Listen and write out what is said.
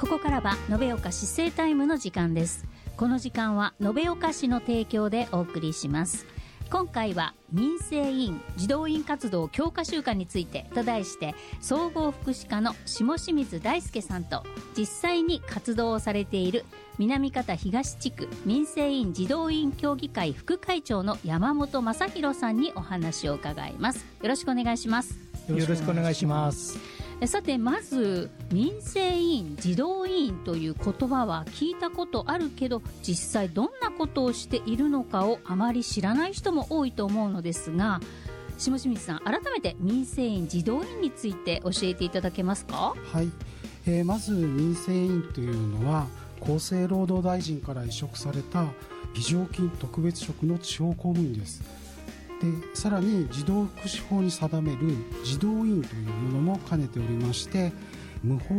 ここからは延岡市政タイムの時間です。この時間は延岡市の提供でお送りします。今回は民生委員児童委員活動強化週間についてと題して、総合福祉課の下清水大輔さんと実際に活動をされている南方東地区民生委員児童委員協議会副会長の山本正弘さんにお話を伺います。よろしくお願いします。 よろしくお願いします。 さて、まず民生委員児童委員という言葉は聞いたことあるけど、実際どんなことをしているのかをあまり知らない人も多いと思うのですが、下清水さん、改めて民生委員児童委員について教えていただけますか？ はい、まず民生委員というのは厚生労働大臣から委嘱された非常勤特別職の地方公務員です。でさらに児童福祉法に定める児童委員というものも兼ねておりまして、無法